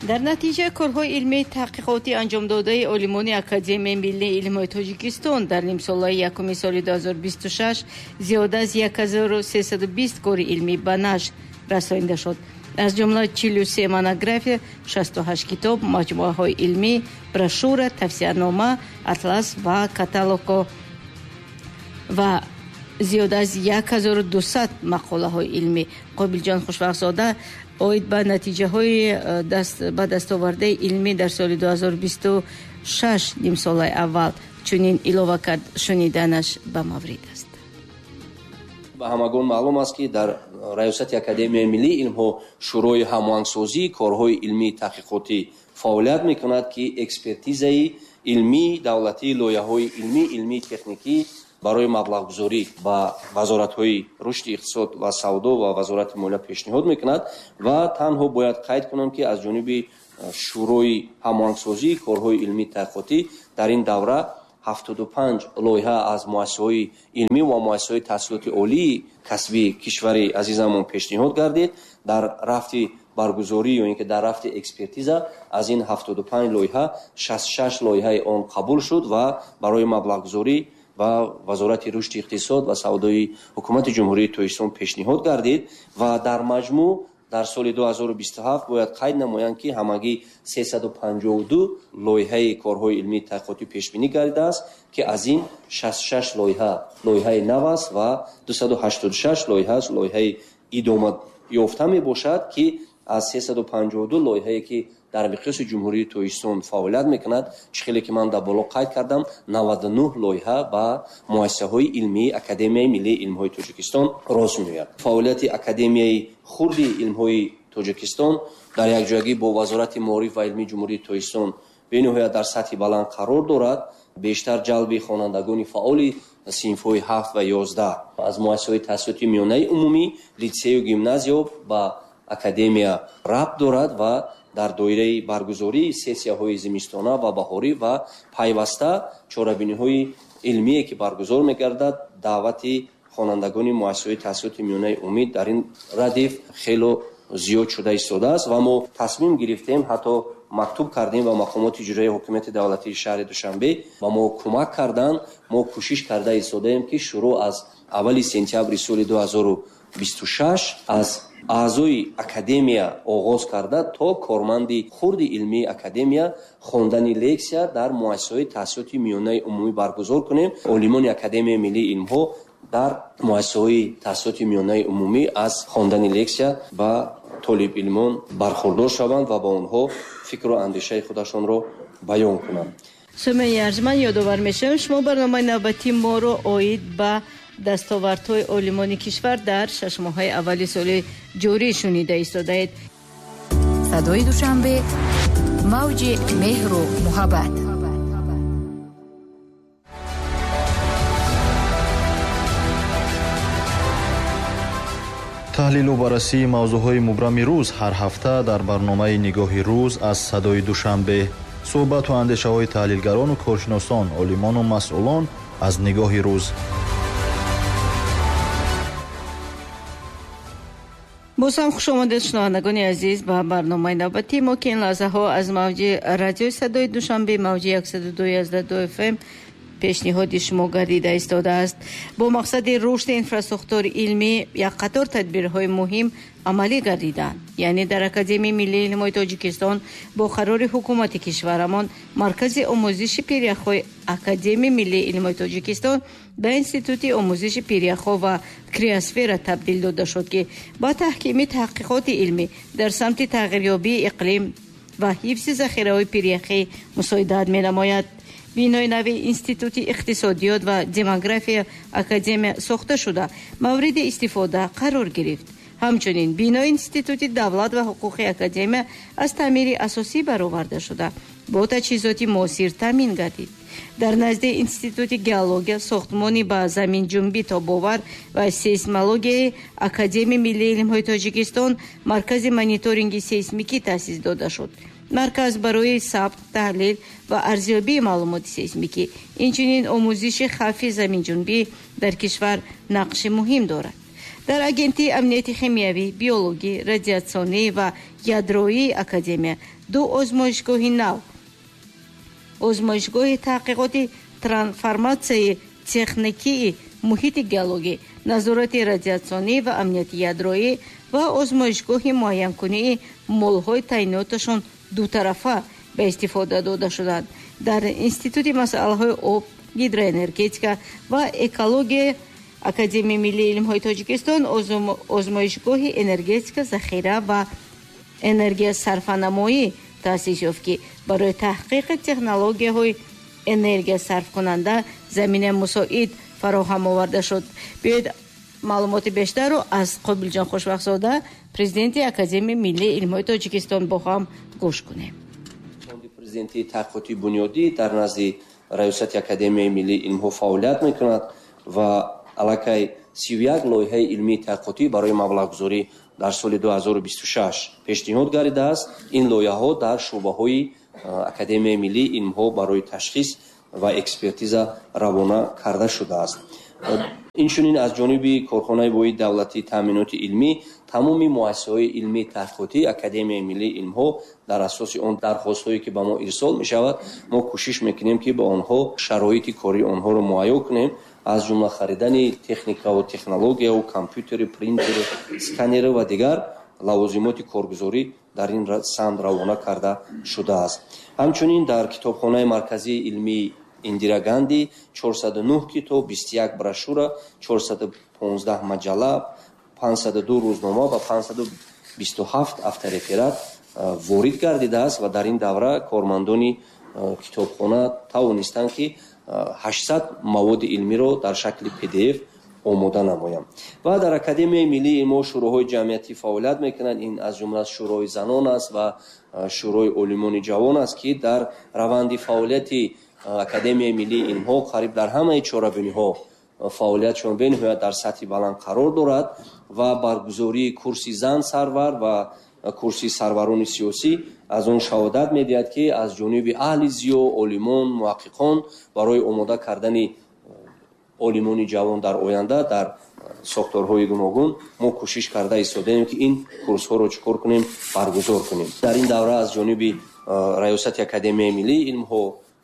дар натиҷаи корҳои илмии таҳқиқотӣ анҷомдодаи олимони Академияи Миллии илмҳои Тоҷикистон дар нимсолаи якуми соли 2026 зиёда аз 1320 кори илмӣ ба нашр расонида шуд. аз ҷумла 43 монография, 68 китоб, маҷмӯаҳои илмӣ, брошюра, тавсиянома, атлас ва каталогҳо ва зиёда аз 1200 мақолаҳои илмӣ. Қобилҷон Хушвақтзода оид ба натиҷаҳои ба дастовардаи илмӣ дар соли 2026 нимсолаи аввал чунин илова кард. шуниданаш ба маврид аст. ба ҳамагон маълум аст ки дар раёсати Академияи Миллии Илмҳо шӯрои ҳамоҳангсозии корҳои илмии таҳқиқотӣ фаъолият мекунад, ки экспертизаи илмии давлатии лоиҳаҳои илмии техникӣ барои маблағгузорӣ ба вазоратҳои рушди иқтисод ва савдо ва вазорати молия пешниҳод мекунад. ва танҳо бояд қайд кунам, ки аз ҷониби шӯрои ҳамоҳангсозии корҳои илмии таҳқиқотӣ дар ин давра 75 лоиҳа аз муассисаҳои илмӣ ва муассисаҳои таҳсилоти олии касбии кишвари азизамон пешниҳод гардид. дар рафти баргузорӣ ё ин ки дар рафти экспертиза аз ин 75 лоиҳа 66 лоиҳаи он қабул шуд ва барои маблағгузорӣ ва вазорати рушди иқтисод ва савдои ҳукумати ҷумҳурии Тоҷикистон пешниҳод гардид ва дар маҷмӯъ дар соли 2027 бояд қайд намоянд, ки ҳамагӣ 352 лоиҳаи корҳои илмии таҳқиқотӣ пешбинӣ гардидааст, ки аз ин 66 лоиҳаи нав аст ва 286 лоиҳаш лоиҳаи идома ёфта мебошад, ки аз 352 лоиҳае ки дар миқёси ҷумҳурии Тоҷикистон фаъолият мекунад, чӣ хеле ки ман дар боло қайд кардам, 99 лоиҳа ба муассисаҳои илмии Академияи Миллии Илмҳои Тоҷикистон рост меояд. фаъолияти Академияи хурди илмҳои Тоҷикистон дар якҷоягӣ бо Вазорати Маориф ва илмии ҷумҳурии Тоҷикистон бениҳоят дар сатҳи баланд қарор дорад. бештар ҷалби хонандагони фаъоли синфҳои 7 ва 11 аз муассисаҳои таҳсилоти миёнаи умумӣ, литсею гимназия ба академия рабт дорад ва дар доираи баргузории сессияҳои зимистона ва баҳорӣ ва пайваста чорабиниҳои илмие ки баргузор мегардад, даъвати хонандагони муассисаҳои таҳсилоти миёнаи умумӣ дар ин радиф хело зиёд шуда истодааст ва мо тасмим гирифтем, ҳатто мактуб кардем ба мақомоти иҷроии ҳокимияти давлатии шаҳри Душанбе ва мо кӯмак карданд. мо кӯшиш карда истодаем, ки шуруъ аз аввали сентябри соли 2026 аз аъзои академия оғоз карда то корманди хурди илмии академия хондани лексия дар муассисаҳои таҳсилоти миёнаи умумӣ баргузор кунем. олимони Академияи Миллии Илмҳо дар муассисаҳои таҳсилоти миёнаи умумӣ аз хондани лексия ба толибилмон бархурдор шаванд ва ба онҳо фикру андешаи худашонро баён кунанд. сумаи арзман ёдовар мешавем, шумо барномаи навбатии моро оид ба дастовардҳои олимони кишвар дар 6 моҳаи аввали соли ҷорӣ шунида истодаед. садои душанбе, мавҷи меҳру муҳаббат. таҳлилу баррасии мавзӯъҳои мубрами рӯз ҳар ҳафта дар барномаи нигоҳи рӯз аз садои душанбе. суҳбату андешаҳои таҳлилгарону коршиносон, олимону масъулон аз нигоҳи рӯз. боз ҳам хушомадед шунавандагони азиз ба барномаи навбатии мо, ки ин лаҳзаҳо аз мавҷи радиои садои душанбе мавҷи 102.2 FM пешниҳоди шумо гардида истодааст. бо мақсади рушди инфраструктураи илмӣ як қатор тадбирҳои муҳим амалӣ гардиданд. яъне дар Академияи Миллии Илмҳои Тоҷикистон бо қарори ҳукумати кишварамон маркази омӯзиши пиряхҳои Академияи Миллии Илмҳои Тоҷикистон ба институти омӯзиши пиряхҳо ва криосфера табдил дода шуд, ки ба таҳкими таҳқиқоти илмӣ дар самти тағйирёбии иқлим ва ҳифзи захираҳои пиряхӣ мусоидат менамояд. бинои нави институти иқтисодиёт ва демография академия сохта шуда мавриди истифода қарор гирифт. ҳамчунин бинои институти давлат ва ҳуқуқи академия аз таъмири асосӣ бароварда шуда бо таҷҳизоти муосир таъмин гардид. дар назди институти геология сохтмони ба заминҷунбӣ тобовар ва сейсмологияи Академияи Миллии Илмҳои Тоҷикистон маркази мониторинги сейсмикӣ таъсис дода шуд. марказ барои сабт, таҳлил ва арзёбии маълумоти сейсмикӣ, инчунин омӯзиши хавфи заминҷунбӣ дар кишвар нақши муҳим дорад. дар агентии амнияти химиявӣ, биологӣ, радиатсионӣ ва ядроии академия 2 озмоишгоҳи нав, озмоишгоҳи таҳқиқоти трансформатсияи техникии муҳити геологӣ, назорати радиатсионӣ ва амнияти ядроӣ ва озмоишгоҳи муайянкунии молҳои таъйиноташон дутарафа ба истифода дода шуданд. дар институти масъалаҳои об, гидроэнергетика ва экология академияи миллии илмҳои Тоҷикистон озмоишгоҳи энергетика захира ва энергиясарфанамоӣ таъсис ёфт, ки барои таҳқиқи технологияҳои энергиясарфкунанда заминаи мусоид фароҳам оварда шуд. биёед маълумоти бештарро аз Қобилҷон Хушвақтзода, президенти академияи миллии илмҳои Тоҷикистон бо ҳам гӯш кунем. президенти таҳқиқоти бунёдӣ дар назди раёсати академияи миллии илмҳо фаъолият мекунад ва аллакай 31 лоиҳаи илмии таҳқиқотӣ барои маблағгузорӣ дар соли 2026 пешниҳод гардидааст. ин лоиҳаҳо дар шуъбаҳои академияи миллии илмҳо барои ташхис ва экспертиза равона карда шудааст. инчунин аз ҷониби корхонаи воҳид давлатии таъминоти илмӣ тамоми муассисаҳои илмии таҳқиқотии академияи миллии илмҳо дар асоси он дархостҳое ки ба мо ирсол мешавад, мо кӯшиш мекунем ки ба онҳо шароити кори онҳоро муайё кунем, аз ҷумла харидани техникаву технологияу компютери, принтери, сканери ва дигар лавозимоти коргузорӣ дар ин самт равона карда шудааст. ҳамчунин дар китобхонаи марказии илмии Индира Ганди 409 китоб, 21 брошюра, 415 маҷалла, 502 рӯзнома ва 527 автореферат ворид гардидааст ва дар ин давра кормандони китобхона тавонистанд ки 800 маводи илмиро дар шакли PDF омода намоям. ва дар академияи миллии илмҳо шӯроҳои ҷамъиятӣ фаъолият мекунанд. ин аз ҷумла шӯрои занон аст ва шӯрои олимони ҷавон аст, ки дар раванди фаъолияти академияи миллии илмҳо қариб дар ҳамаи чорабиниҳо фаъолиятшон бениҳоят дар сатҳи баланд қарор дорад ва баргузории курси зан сарвар ва курси сарварони сиёсӣ аз он шаҳодат медиҳад, ки аз ҷониби аҳли зиё, олимон, муҳаққиқон барои омода кардани олимони ҷавон дар оянда дар сохторҳои гуногун мо кӯшиш карда истодаем, ки ин курсҳоро чӣ кор кунем, баргузор кунем. дар ин давра аз ҷониби раёсати академияи миллии илмҳо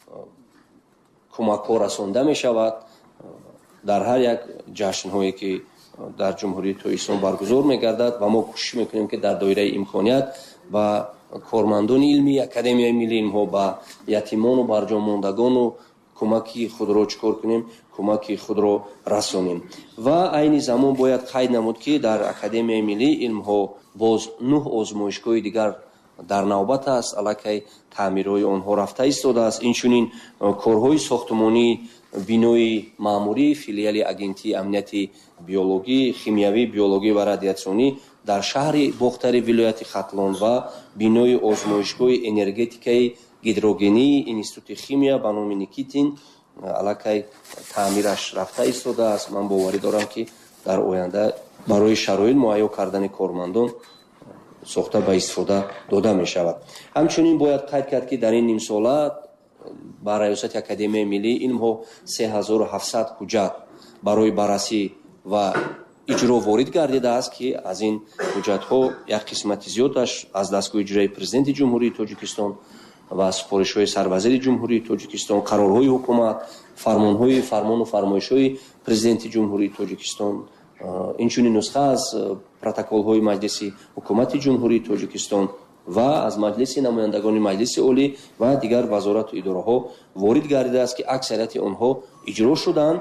кӯмакҳо расонда мешавад. дар ҳар як ҷашнҳое ки дар ҷумҳурии Тоҷикистон баргузор мегардад ва мо кӯшиш мекунем, ки дар доираи имконият ба кормандони илмии академияи миллии илмҳо, ба ятимону барҷомондагону кӯмаки худро чӣ кор кунем, кӯмаки худро расонем. ва айни замон бояд қайд намуд, ки дар академияи миллии илмҳо боз 9 озмоишгоҳи дигар дар навбат аст. аллакай таъмирҳои онҳо рафта истодааст. инчунин корҳои сохтмонии бинои маъмурии филиали агентии амнияти биологӣ, химиявӣ, биологӣ ва радиатсионӣ дар шаҳри Бохтари вилояти Хатлон ва бинои озмоишгоҳи энергетикаи гидрогении Институти химия ба номи Никитин аллакай таъмираш рафта истодааст. ман боварӣ дорам, ки дар оянда барои шароит муайё кардани кормандон сохта ба истифода дода мешавад. ҳамчунин бояд қайд кард, ки дар ин нимсола ба раёсати академияи миллии илмҳо 3700 ҳуҷҷат барои баррасӣ ва иҷро ворид гардидааст, ки аз ин ҳуҷҷатҳо як қисмати зиёдаш аз дастгоҳи иҷроии президенти ҷумҳурии Тоҷикистон ва супоришҳои сарвазири ҷумҳурии Тоҷикистон, қарорҳои ҳукумат, фармону фармоишҳои президенти ҷумҳурии Тоҷикистон, инчунин нусха аз протоколҳои маҷлиси ҳукумати ҷумҳурии Тоҷикистон ва аз маҷлиси намояндагони маҷлиси олӣ ва дигар вазорату идораҳо ворид гардидааст, ки аксарияти онҳо иҷро шуданд.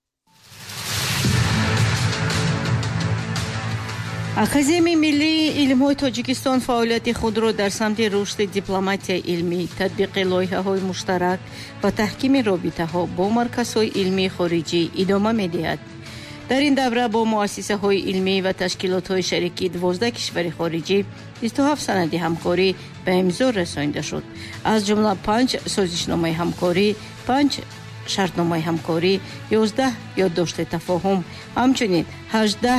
академияи миллии илмҳои Тоҷикистон фаъолияти худро дар самти рушди дипломатияи илмӣ, татбиқи лоиҳаҳои муштарак ва таҳкими робитаҳо бо марказҳои илмии хориҷӣ идома медиҳад. дар ин давра бо муассисаҳои илмӣ ва ташкилотҳои шарикии 12 кишвари хориҷӣ 27 санади ҳамкорӣ ба имзо расонида шуд. аз ҷумла 5 созишномаи ҳамкорӣ, 5 шартномаи ҳамкорӣ, 11 ёддошти тафоҳум, ҳамчунин 18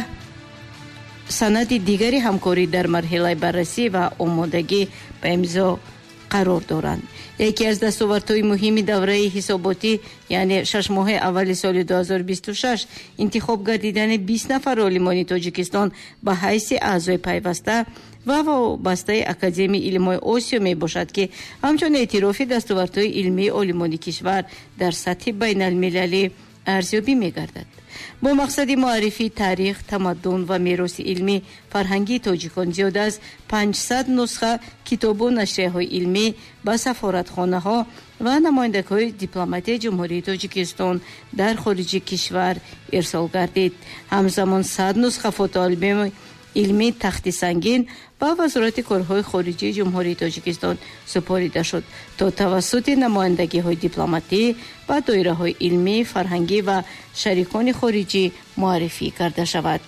санади дигари ҳамкорӣ дар марҳилаи баррасӣ ва омодагӣ ба имзо қарор доранд. яке аз дастовардҳои муҳими давраи ҳисоботӣ, яъне 6 моҳи аввали соли 2026 интихоб гардидани 20 нафар олимони Тоҷикистон ба ҳайси аъзои пайваста ва вобастаи Академияи илмҳои Осиё мебошад, ки ҳамчун эътирофи дастовардҳои илмии олимони кишвар дар сатҳи байналмилалӣ арзёбӣ мегардад. бо мақсади муаррифии таърих, тамаддун ва мероси илмӣ фарҳангии тоҷикон зиёда аз 500 нусха китобу нашрияҳои илмӣ ба сафоратхонаҳо ва намояндагиҳои дипломатияи ҷумҳурии Тоҷикистон дар хориҷи кишвар ирсол гардид. ҳамзамон 100 нусха фотоалбоми илмӣ тахти сангин ба вазорати корҳои хориҷии ҷумҳурии Тоҷикистон супорида шуд, то тавассути намояндагиҳои дипломатӣ ба доираҳои илмӣ, фарҳангӣ ва шарикони хориҷӣ муаррифӣ карда шавад.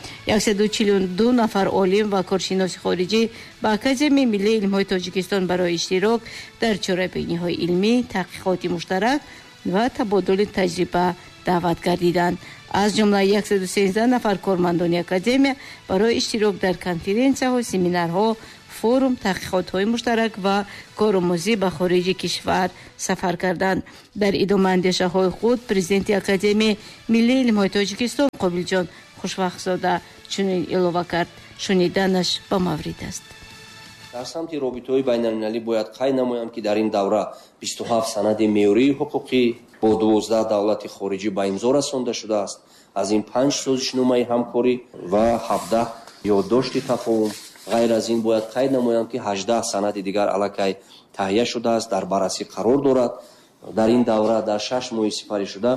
142 нафар олим ва коршиноси хориҷӣ ба Академияи миллии илмҳои Тоҷикистон барои иштирок дар чорабиниҳои илмӣ, таҳқиқоти муштарак ва табодули таҷриба даъват гардиданд. аз ҷумла 113 нафар кормандони академия барои иштирок дар конференсияҳо, семинарҳо, форум, таҳқиқотҳои муштарак ва коромӯзӣ ба хориҷи кишвар сафар карданд. дар идома андешаҳои худ президенти Академияи миллии илмҳои Тоҷикистон Қобилҷон Хушвақтзода чунин илова кард. шуниданаш ба маврид аст. дар самти робитаҳои байналмилалӣ бояд қайд намоям, ки дар ин давра 27 санади меъёрии ҳуқуқӣ бо 12 давлати хориҷӣ ба имзо расонда шудааст. аз ин 5 созишномаи ҳамкорӣ ва 17 ёддошти тафоҳум. ғайр аз ин бояд қайд намоям, ки 18 санади дигар аллакай таҳия шудааст, дар баррасӣ қарор дорад. дар ин давра дар 6 моҳи сипаришуда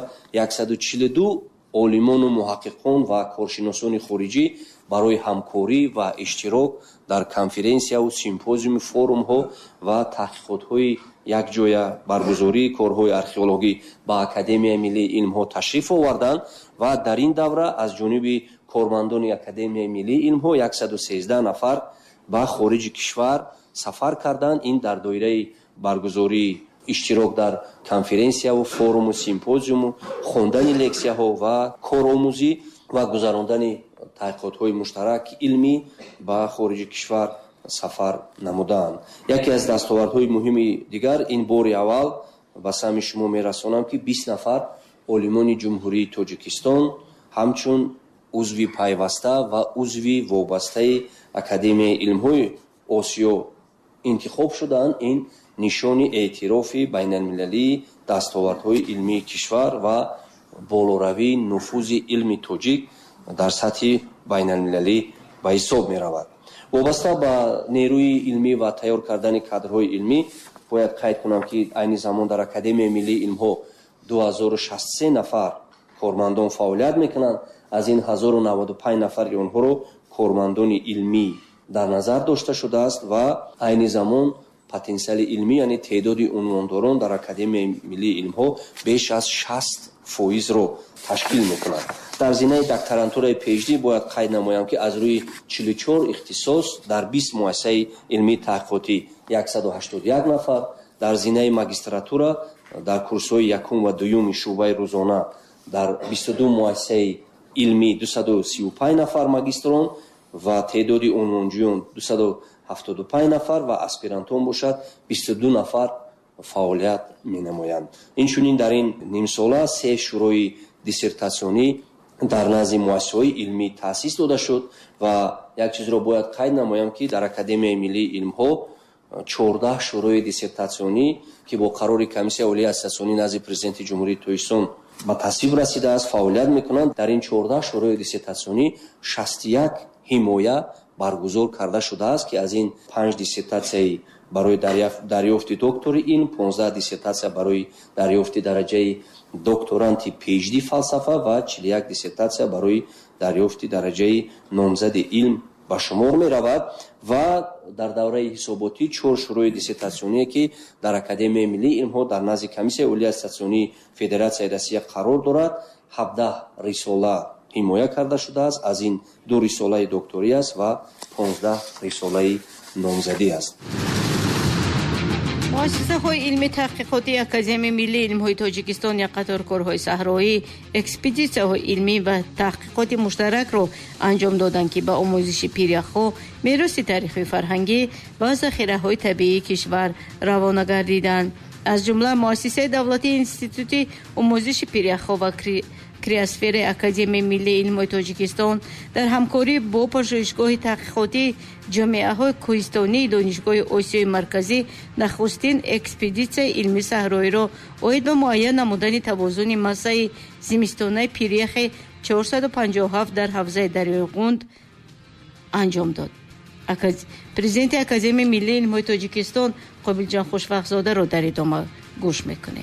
142 олимону муҳаққиқон ва коршиносони хориҷӣ барои ҳамкорӣ ва иштирок дар конференсияу симпозиуми форумҳо ва таҳқиқотҳои якҷоя баргузории корҳои археологӣ ба Академияи миллии илмҳо ташриф оварданд ва дар ин давра аз ҷониби кормандони Академияи миллии илмҳо 113 нафар ба хориҷи кишвар сафар карданд. ин дар доираи баргузории иштирок дар конференсияву форуму симпозиуму, хондани лексияҳо ва коромӯзӣ ва гузарондани таҳқиқотҳои муштараки илмӣ ба хориҷи кишвар сафар намудаанд. яке аз дастовардҳои муҳими дигар ин бори аввал ба сами шумо мерасонам, ки 20 нафар олимони ҷумҳурии Тоҷикистон ҳамчун узви пайваста ва узви вобастаи Академияи илмҳои Осиё интихоб шуданд. ин нишони эътирофи байналмилалии дастовардҳои илмии кишвар ва болоравии нуфузи илми тоҷик дар сатҳи байналмилалӣ ба ҳисоб меравад. вобаста ба нерӯи илмӣ ва тайёр кардани кадрҳои илмӣ бояд қайд кунам, ки айни замон дар Академияи миллии илмҳо 2063 нафар кормандон фаъолият мекунанд. аз ин 1095 нафари онҳоро кормандони илмӣ дар назар дошта шудааст ва айни замон потенсиали илмӣ, яъне теъдоди унвондорон дар Академияи миллии илмҳо беш аз 60%-ро ташкил мекунад. дар зинаи докторантураи PhD бояд қайд намоям, ки аз рӯи 44 ихтисос дар 20 муассисаи илмии таҳқиқотӣ 181 нафар, дар зинаи магистратура дар курсҳои якум ва дуюми шуъбаи рӯзона дар 22 муассисаи илмӣ 235 нафар магистрон ва теъдоди унвонҷӯён 275 нафар ва аспирантон бошад 22 нафар фаъолият менамоянд. инчунин дар ин нимсола 3 шӯрои диссертатсионӣ дар назди муассисаҳои илмӣ таъсис дода шуд ва як чизро бояд қайд намоям, ки дар Академияи миллии илмҳо 14 шӯрои диссертатсионӣ, ки бо қарори комиссияи олии аттестационӣ назди президенти ҷумҳурии Тоҷикистон ба тасвиб расидааст, фаъолият мекунанд. дар ин 14 шӯрои диссертатсионӣ 61 ҳимоя баргузор карда шудааст, ки аз ин 5 диссертатсияи барои дарёфти доктори илм, 15 диссертатсия барои дарёфти дараҷаи докторанти PhD фалсафа ва 41 диссертатсия барои дарёфти дараҷаи номзади илм ба шумор меравад. ва дар давраи ҳисоботӣ 4 шӯрои диссертатсионие, ки дар Академияи миллии илмҳо дар назди комиссияи олии аттестационии Федератсияи Россия қарор дорад, 17 рисола ҳимоя карда шудааст. аз ин 2 рисолаи докторӣ аст ва 15 рисолаи номзадӣ аст. муассисаҳои илми таҳқиқоти Академияи миллии илмҳои Тоҷикистон як қатор корҳои саҳроӣ, экспедитсияҳои илмӣ ва таҳқиқоти муштаракро анҷом доданд, ки ба омӯзиши пиряхҳо, мероси таърихи фарҳангӣ ва захираҳои табиии кишвар равона гардиданд. аз ҷумла муассисаи давлатии институти омӯзиши пиряхҳо ва криосфераи Академияи миллии илмҳои Тоҷикистон дар ҳамкорӣ бо пажӯҳишгоҳи таҳқиқотии ҷомеаҳои кӯҳистонии Донишгоҳи Осиёи Марказӣ нахустин экспедитсияи илмии саҳроиро оид ба муайян намудани тавозуни массаи зимистонаи пиряхи 457 дар ҳавзаи Дарёи Ғунд анҷом дод. Президенти Академияи миллии илмҳои Тоҷикистон Қобилҷон Хушвақтзодаро дар идома гӯш мекунем.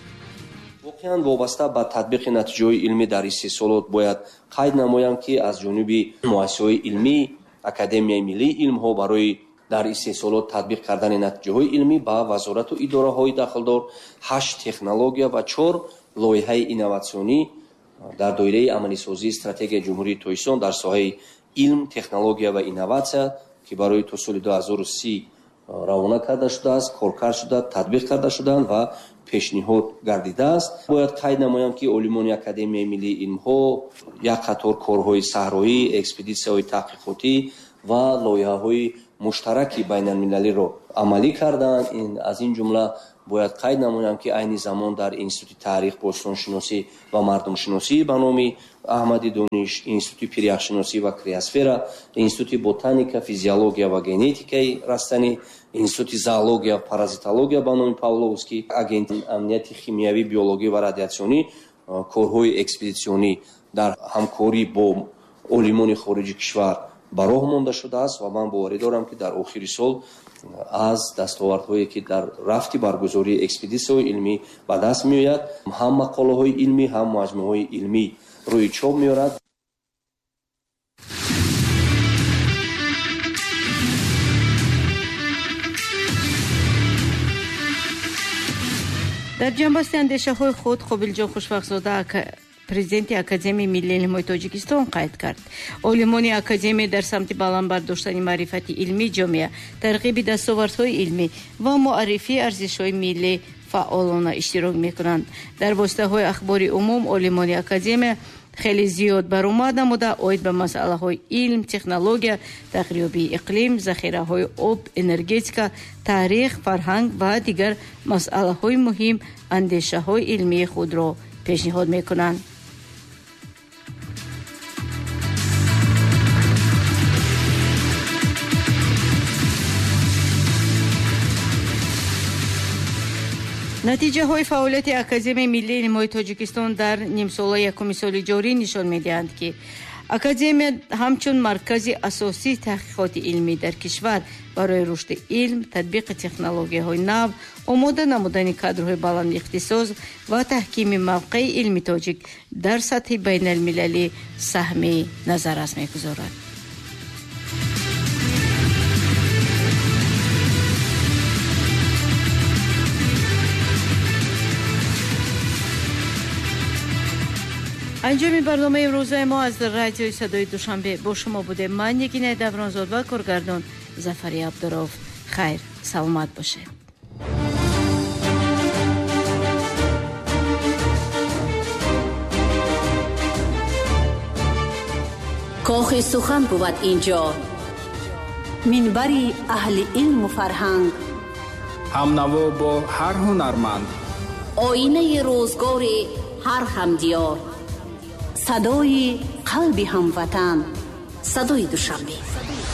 воқеан вобаста ба татбиқи натиҷаҳои илмӣ дар истеҳсолот бояд қайд намоям, ки аз ҷониби муассисаҳои илмӣ Академияи миллии илмҳо барои дар истеҳсолот татбиқ кардани натиҷаҳои илмӣ ба вазорату идораҳои дахлдор 8 технология ва 4 лоиҳаи инноватсионӣ дар доираи амалисозии стратегияи ҷумҳурии Тоҷикистон дар соҳаи илм, технология ва инноватсия, ки барои то соли 2030 равона карда шудааст, коркард шуда, татбиқ карда шудаанд ва пешниҳод гардидааст. бояд қайд намоям, ки олимони Академияи миллии илмҳо як қатор корҳои саҳроӣ, экспедитсияҳои таҳқиқотӣ ва лоиҳаҳои муштараки байналмилалиро амалӣ карданд. аз ин ҷумла бояд қайд намоям, ки айни замон дар Институти таърих, бостоншиносӣ ва мардумшиносӣ ба номи Аҳмади Дониш, Институти пиряхшиносӣ ва криосфера, Институти ботаника, физиология ва генетикаи растанӣ, Институти зоология ва паразитология ба номи Павловский, Агентии амнияти химиявӣ, биологӣ ва радиатсионӣ корҳои экспедитсионӣ дар ҳамкорӣ бо олимони хориҷи кишвар ба роҳ монда шудааст ва ман боварӣ дорам, ки дар охири сол аз дастовардҳое, ки дар рафти баргузории экспедитсияҳои илмӣ ба даст меояд, ҳам мақолаҳои илмӣ, ҳам маҷмӯъаҳои илмӣ рӯи чоп меорад. дар ҷанбасти андешаҳои худ Қобилҷон Хушвақтзода президенти Академияи миллии илмҳои Тоҷикистон қайд кард. олимони академия дар самти баланд бардоштани маърифати илмии ҷомеа, тарғиби дастовардҳои илмӣ ва муаррифии арзишҳои миллӣ фаъолона иштирок мекунанд. дар воситаҳои ахбори умум олимони академия хеле зиёд баромад намуда оид ба масъалаҳои илм, технология, тағйирёбии иқлим, захираҳои об, энергетика, таърих, фарҳанг ва дигар масъалаҳои муҳим андешаҳои илмии худро пешниҳод мекунанд. натиҷаҳои фаъолияти Академияи миллии илмҳои Тоҷикистон дар нимсола якуми соли ҷорӣ нишон медиҳанд, ки академия ҳамчун маркази асосии таҳқиқоти илмӣ дар кишвар барои рушди илм, татбиқи технологияҳои нав, омода намудани кадрҳои баландихтисос ва таҳкими мавқеи илми тоҷик дар сатҳи байналмилалӣ саҳми назаррас мегузорад. анҷоми барномаи имрӯзаи мо аз радиои садои душанбе бо шумо будем. ман Нигинаи Давронзод ва коргардон Зафари Абдуров. хайр, саломат бошед. кохи сухан буд инҷо, минбари аҳли илму фарҳанг, ҳамнаво бо ҳар ҳунарманд, оинаи рӯзгори ҳар ҳамдиёр, садои қалби ҳамватан. садои душанбе.